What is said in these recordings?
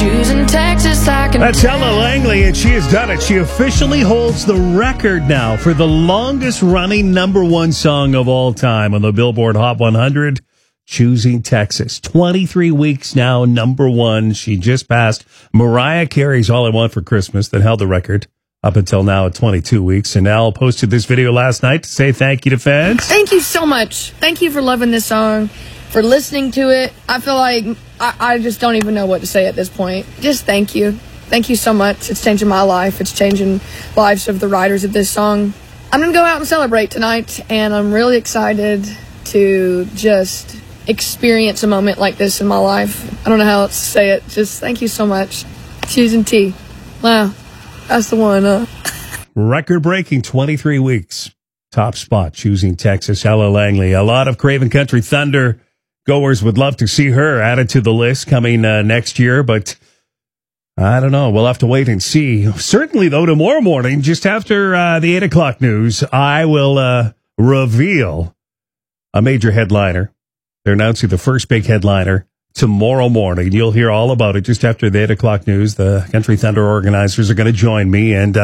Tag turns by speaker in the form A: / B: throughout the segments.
A: Choosing Texas, I can.
B: That's Ella Langley, and she has done it. She officially holds the record now for the longest-running number one song of all time on the Billboard Hot 100, Choosing Texas. 23 weeks now, number one. She just passed Mariah Carey's All I Want for Christmas that held the record up until now at 22 weeks. And Al posted this video last night to say thank you to fans.
A: Thank you so much. Thank you for loving this song, for listening to it. I feel like I just don't even know what to say at this point. Just thank you. Thank you so much. It's changing my life. It's changing lives of the writers of this song. I'm going to go out and celebrate tonight, and I'm really excited to just experience a moment like this in my life. I don't know how else to say it. Just thank you so much. Choosing T. Wow. That's the one,
B: Record-breaking 23 weeks. Top spot, Choosing Texas, Ella Langley. A lot of Craven Country Thunder goers would love to see her added to the list coming next year, but I don't know. We'll have to wait and see. Certainly, though, tomorrow morning, just after the 8 o'clock news, I will reveal a major headliner. They're announcing the first big headliner tomorrow morning. You'll hear all about it just after the 8 o'clock news. The Country Thunder organizers are going to join me, and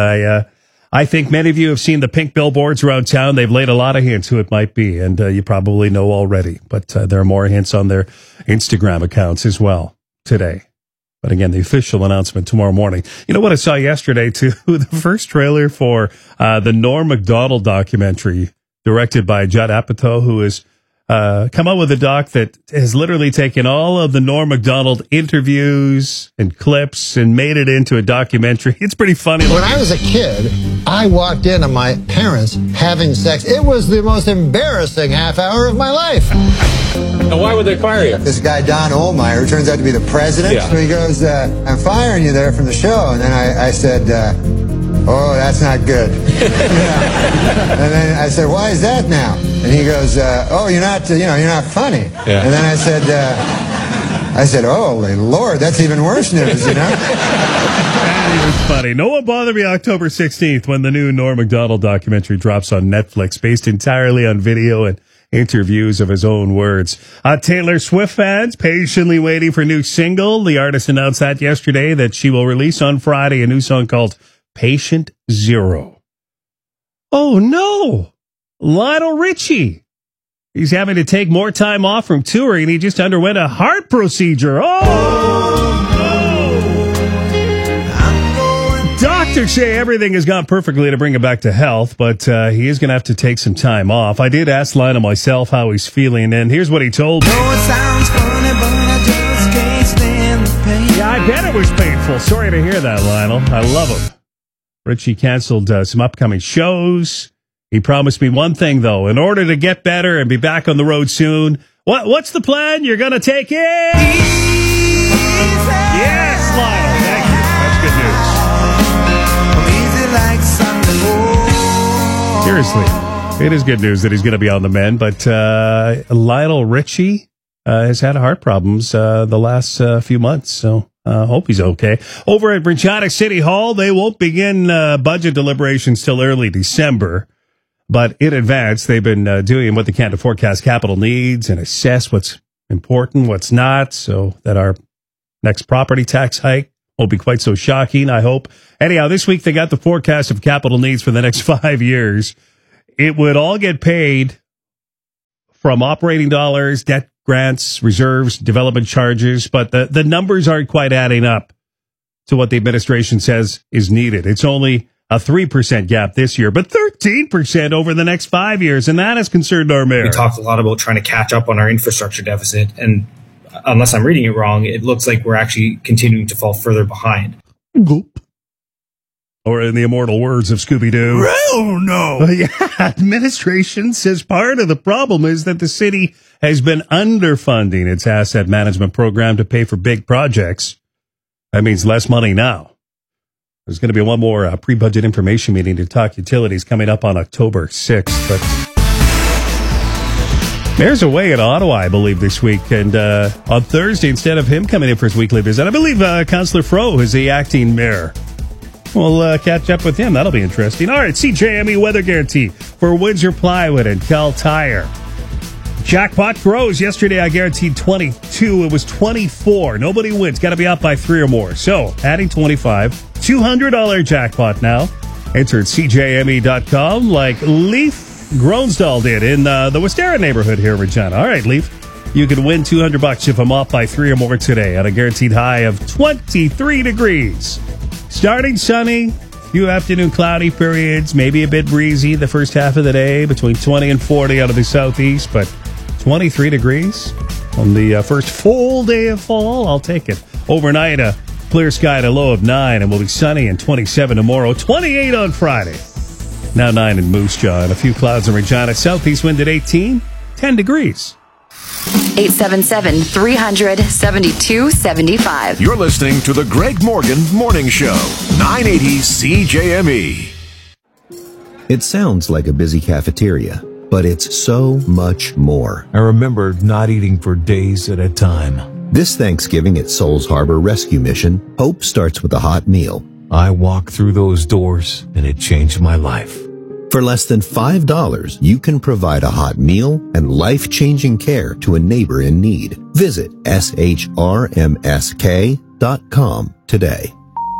B: I think many of you have seen the pink billboards around town. They've laid a lot of hints who it might be, and you probably know already. But there are more hints on their Instagram accounts as well today. But again, the official announcement tomorrow morning. You know what I saw yesterday, too? The first trailer for the Norm Macdonald documentary directed by Judd Apatow, who has come out with a doc that has literally taken all of the Norm Macdonald interviews and clips and made it into a documentary. It's pretty funny.
C: When I was a kid, I walked in on my parents having sex. It was the most embarrassing half hour of my life.
D: And why would they fire you?
C: This guy, Don Ohlmeyer, who turns out to be the president,
D: Yeah.
C: so he goes, I'm firing you there from the show. And then I said, oh, that's not good. And then I said, why is that now? And he goes, oh, you're not funny.
D: Yeah.
C: And then I said, holy Lord, that's even worse news, you know?
B: That is funny. No one bother me October 16th when the new Norm Macdonald documentary drops on Netflix, based entirely on video and interviews of his own words. Taylor Swift fans patiently waiting for a new single. The artist announced that yesterday, that she will release on Friday a new song called Patient Zero. Oh no! Lionel Richie. He's having to take more time off from touring. He just underwent a heart procedure. Oh no! Doctors say everything has gone perfectly to bring him back to health, but he is going to have to take some time off. I did ask Lionel myself how he's feeling, and here's what he told me.
E: Oh, it sounds funny, but I just can't stand the pain.
B: Yeah, I bet it was painful. Sorry to hear that, Lionel. I love him. Richie canceled some upcoming shows. He promised me one thing, though. In order to get better and be back on the road soon, what's the plan? You're going to take it? Yes, Lionel. Thank you. That's good news. Seriously, it is good news that he's going to be on the mend, but Lionel Richie has had heart problems the last few months, so hope he's okay. Over at Regina City Hall, they won't begin budget deliberations till early December, but in advance, they've been doing what they can to forecast capital needs and assess what's important, what's not, so that our next property tax hike won't be quite so shocking, I hope. Anyhow, this week they got the forecast of capital needs for the next 5 years. It would all get paid from operating dollars, debt grants, reserves, development charges, but the numbers aren't quite adding up to what the administration says is needed. It's only a 3% gap this year, but 13% over the next 5 years, and that has concerned our mayor.
F: We talked a lot about trying to catch up on our infrastructure deficit, and unless I'm reading it wrong, it looks like we're actually continuing to fall further behind.
B: Goop. Or in the immortal words of Scooby-Doo.
E: Oh, no.
B: Yeah, administration says part of the problem is that the city has been underfunding its asset management program to pay for big projects. That means less money now. There's going to be one more pre-budget information meeting to talk utilities coming up on October 6th. But there's a way in Ottawa, I believe, this week. And on Thursday, instead of him coming in for his weekly visit, I believe Councillor Fro is the acting mayor. We'll catch up with him. That'll be interesting. All right, CJME weather guarantee for Windsor Plywood and Cal Tire. Jackpot grows. Yesterday, I guaranteed 22. It was 24. Nobody wins. Got to be out by 3 or more. So, adding 25. $200 jackpot now. Enter at CJME.com like Leaf Gronsdahl did in the Westera neighborhood here in Regina. All right, Leaf. You can win $200 if I'm off by 3 or more today at a guaranteed high of 23 degrees. Starting sunny, few afternoon cloudy periods, maybe a bit breezy the first half of the day, between 20 and 40 out of the southeast, but 23 degrees on the first full day of fall. I'll take it. Overnight, a clear sky at a low of 9, and will be sunny and 27 tomorrow, 28 on Friday. Now 9 in Moose Jaw, and a few clouds in Regina. Southeast wind at 18, 10 degrees.
G: 877-300-7275.
H: You're listening to the Greg Morgan Morning Show, 980 CJME.
I: It sounds like a busy cafeteria, but it's so much more.
J: I remember not eating for days at a time.
I: This Thanksgiving at Souls Harbor Rescue Mission, hope starts with a hot meal.
J: I walked through those doors, and it changed my life.
I: For less than $5, you can provide a hot meal and life-changing care to a neighbor in need. Visit shrmsk.com today.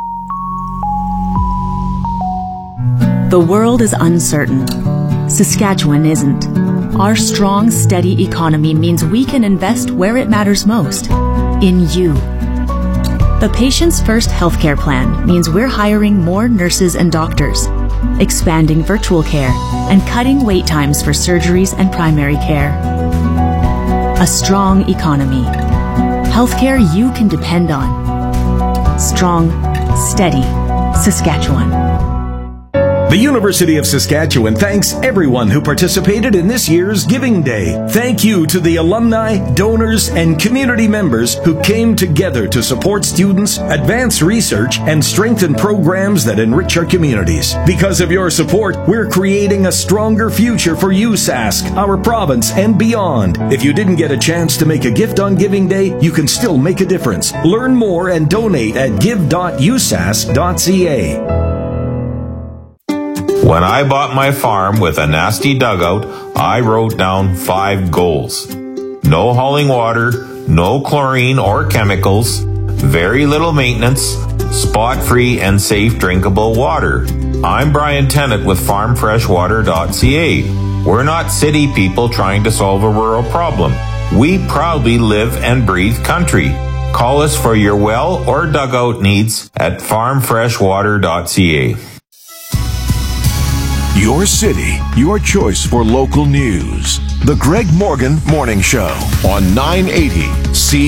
K: The world is uncertain. Saskatchewan isn't. Our strong, steady economy means we can invest where it matters most, in you. The Patients First Healthcare Plan means we're hiring more nurses and doctors, expanding virtual care, and cutting wait times for surgeries and primary care. A strong economy. Healthcare you can depend on. Strong, steady Saskatchewan.
L: The University of Saskatchewan thanks everyone who participated in this year's Giving Day. Thank you to the alumni, donors, and community members who came together to support students, advance research, and strengthen programs that enrich our communities. Because of your support, we're creating a stronger future for USask, our province, and beyond. If you didn't get a chance to make a gift on Giving Day, you can still make a difference. Learn more and donate at give.usask.ca.
M: When I bought my farm with a nasty dugout, I wrote down 5 goals. No hauling water, no chlorine or chemicals, very little maintenance, spot-free and safe drinkable water. I'm Brian Tennant with farmfreshwater.ca. We're not city people trying to solve a rural problem. We proudly live and breathe country. Call us for your well or dugout needs at farmfreshwater.ca.
H: Your city, your choice for local news. The Greg Morgan Morning Show on 980 CJME.